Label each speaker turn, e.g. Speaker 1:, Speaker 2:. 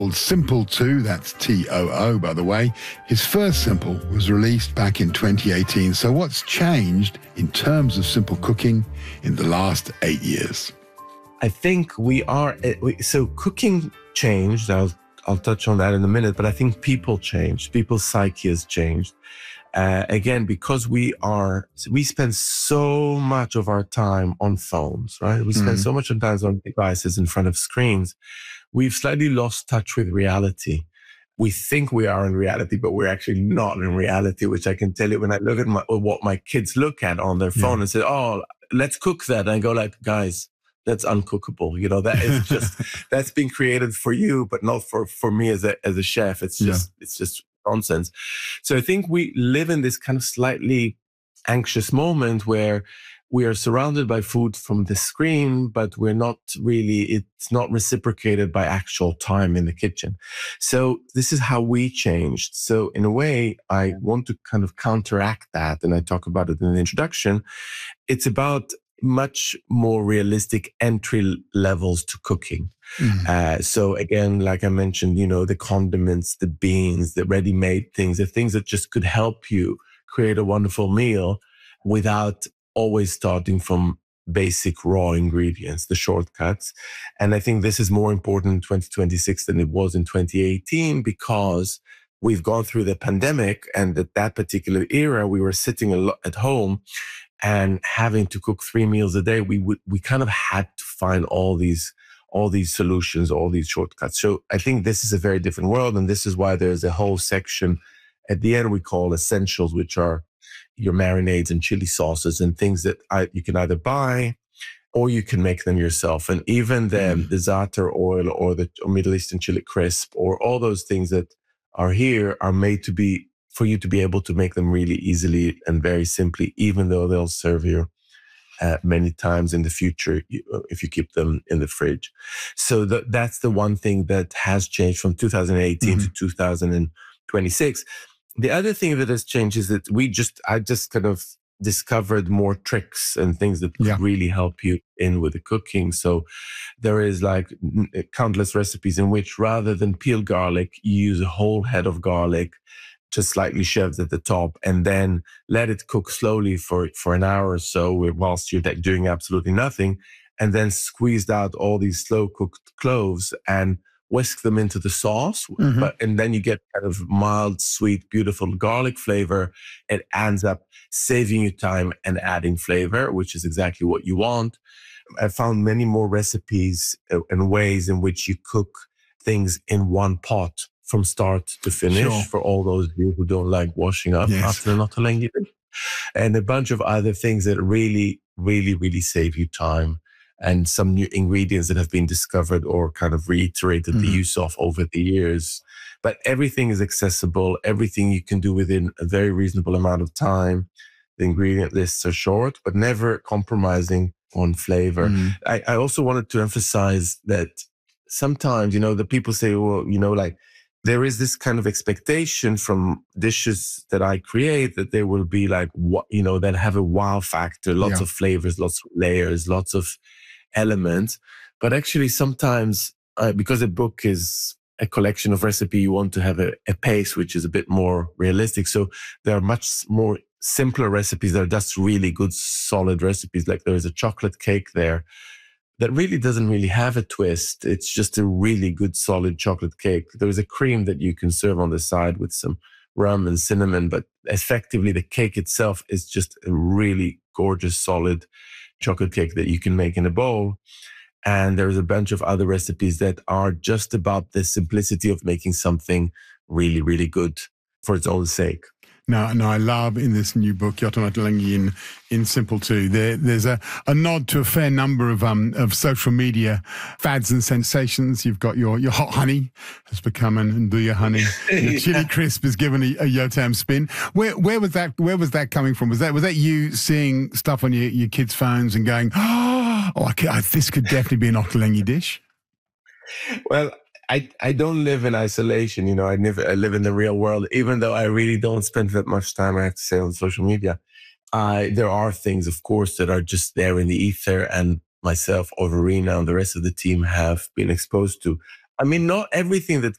Speaker 1: called Simple 2, that's Too, by the way. His first Simple was released back in 2018. So what's changed in terms of simple cooking in the last 8 years?
Speaker 2: I think so cooking changed. I'll touch on that in a minute, but I think people changed. People's psyche has changed. Again, because we spend so much of our time on phones, right? We spend so much of time on devices in front of screens. We've slightly lost touch with reality. We think we are in reality, but we're actually not in reality, which I can tell you when I look at what my kids look at on their phone and say, oh, let's cook that. And I go like, guys, that's uncookable. You know, that is just, that's been created for you, but not for me as a chef. It's just nonsense. So I think we live in this kind of slightly anxious moment where we are surrounded by food from the screen, but it's not reciprocated by actual time in the kitchen. So this is how we changed. So in a way, I want to kind of counteract that. And I talk about it in the introduction. It's about much more realistic entry levels to cooking. So again, like I mentioned, you know, the condiments, the beans, the ready-made things, the things that just could help you create a wonderful meal without always starting from basic raw ingredients, the shortcuts. And I think this is more important in 2026 than it was in 2018 because we've gone through the pandemic, and at that particular era, we were sitting a lot at home and having to cook 3 meals a day. We kind of had to find all these solutions, all these shortcuts. So I think this is a very different world. And this is why there's a whole section at the end we call essentials, which are your marinades and chili sauces and things that you can either buy or you can make them yourself. And even the za'atar oil or the Middle Eastern chili crisp or all those things that are here are made to be for you to be able to make them really easily and very simply, even though they'll serve you many times in the future if you keep them in the fridge. So that's the one thing that has changed from 2018 to 2026. The other thing that has changed is that I just kind of discovered more tricks and things that could really help you in with the cooking. So there is like countless recipes in which rather than peel garlic, you use a whole head of garlic, just slightly shaved at the top, and then let it cook slowly for an hour or so whilst you're doing absolutely nothing, and then squeezed out all these slow cooked cloves and whisk them into the sauce. And then you get kind of mild, sweet, beautiful garlic flavor. It ends up saving you time and adding flavor, which is exactly what you want. I found many more recipes and ways in which you cook things in one pot from start to finish for all those of you who don't like washing up after an ottolenghi, and a bunch of other things that really, really, really save you time, and some new ingredients that have been discovered or kind of reiterated the use of over the years. But everything is accessible. Everything you can do within a very reasonable amount of time. The ingredient lists are short, but never compromising on flavor. I also wanted to emphasize that sometimes, the people say, well, like, there is this kind of expectation from dishes that I create that they will be like, that have a wow factor, lots of flavors, lots of layers, lots of elements. But actually sometimes, because a book is a collection of recipe, you want to have a pace which is a bit more realistic. So there are much more simpler recipes that are just really good, solid recipes. Like there is a chocolate cake there that really doesn't really have a twist. It's just a really good, solid chocolate cake. There is a cream that you can serve on the side with some rum and cinnamon, but effectively the cake itself is just a really gorgeous, solid chocolate cake that you can make in a bowl. And there's a bunch of other recipes that are just about the simplicity of making something really, really good for its own sake.
Speaker 1: No, I love in this new book, Yotam Ottolenghi in Simple 2, there's a nod to a fair number of social media fads and sensations. You've got your hot honey has become an Nduja honey. The chili crisp is given a Yotam spin. Where was that coming from? Was that you seeing stuff on your kids' phones and going, this could definitely be an Ottolenghi dish?
Speaker 2: Well, I don't live in isolation, I live in the real world, even though I really don't spend that much time, I have to say, on social media. There are things, of course, that are just there in the ether, and myself, Verena, and the rest of the team have been exposed to. I mean, not everything that